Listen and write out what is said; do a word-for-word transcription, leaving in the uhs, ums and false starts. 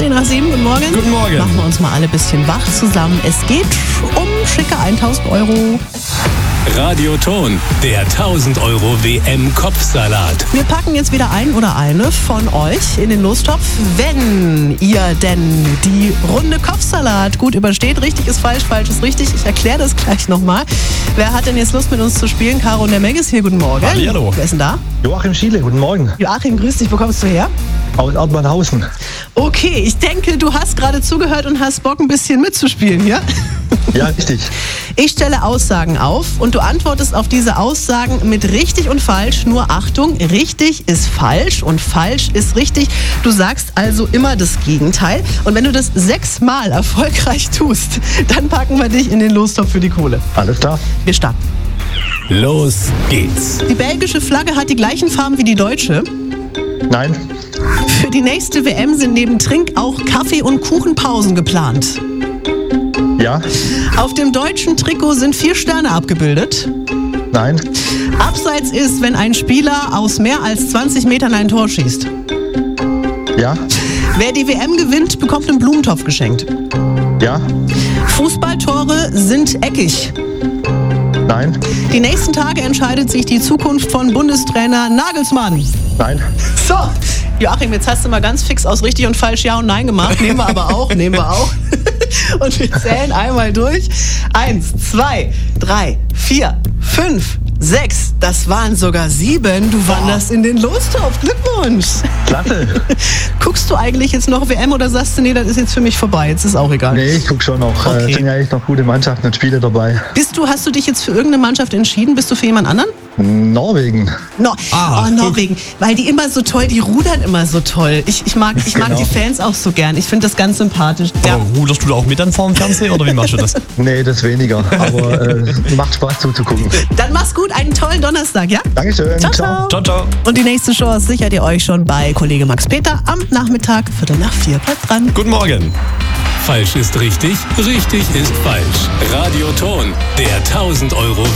zehn nach sieben, guten Morgen. Guten Morgen. Machen wir uns mal alle ein bisschen wach zusammen. Es geht um schicke tausend Euro. Radioton, der tausend Euro W M-Kopfsalat. Wir packen jetzt wieder ein oder eine von euch in den Lostopf, wenn ihr denn die Runde Kopfsalat gut übersteht. Richtig ist falsch, falsch ist richtig. Ich erkläre das gleich nochmal. Wer hat denn jetzt Lust mit uns zu spielen? Caro und der Meg ist hier, guten Morgen. Hallihallo. Wer ist denn da? Joachim Schiele, guten Morgen. Joachim, grüß dich, wo kommst du her? Aus Erdmannhausen. Okay, ich denke, du hast gerade zugehört und hast Bock, ein bisschen mitzuspielen hier. Ja, richtig. Ich stelle Aussagen auf und du antwortest auf diese Aussagen mit richtig und falsch. Nur Achtung, richtig ist falsch und falsch ist richtig. Du sagst also immer das Gegenteil. Und wenn du das sechsmal erfolgreich tust, dann packen wir dich in den Lostopf für die Kohle. Alles klar. Wir starten. Los geht's. Die belgische Flagge hat die gleichen Farben wie die deutsche. Nein. Für die nächste W M sind neben Trink auch Kaffee- und Kuchenpausen geplant. Ja. Auf dem deutschen Trikot sind vier Sterne abgebildet. Nein. Abseits ist, wenn ein Spieler aus mehr als zwanzig Metern ein Tor schießt. Ja. Wer die W M gewinnt, bekommt einen Blumentopf geschenkt. Ja. Fußballtore sind eckig. Nein. Die nächsten Tage entscheidet sich die Zukunft von Bundestrainer Nagelsmann. Nein. So, Joachim, jetzt hast du mal ganz fix aus richtig und falsch Ja und Nein gemacht. Nehmen wir aber auch, nehmen wir auch. Und wir zählen einmal durch. Eins, zwei, drei, vier, fünf, sechs. Das waren sogar sieben. Du wanderst in den Lostopf. Glückwunsch. Klasse. Guckst du eigentlich jetzt noch W M oder sagst du, nee, das ist jetzt für mich vorbei, jetzt ist auch egal? Nee, ich guck schon noch. Okay. Es sind ja echt noch gute Mannschaften und Spiele dabei. Bist du, hast du dich jetzt für irgendeine Mannschaft entschieden? Bist du für jemand anderen? Norwegen. No Ah, oh, Norwegen, weil die immer so toll, die rudern immer so toll. Ich, ich mag, ich mag Genau. die Fans auch so gern. Ich finde das ganz sympathisch. Ja. Aber ruderst du da auch mit dann vor dem Fernseher oder wie machst du das? Nee, das weniger. Aber äh, macht Spaß zuzugucken. Dann mach's gut, einen tollen Donnerstag, ja? Dankeschön. Ciao, ciao. Ciao, ciao. Und die nächste Chance sichert ihr euch schon bei Kollege Max Peter am Nachmittag, Viertel nach vier. Bleibt dran. Guten Morgen. Falsch ist richtig, richtig ist falsch. Radioton, der tausend Euro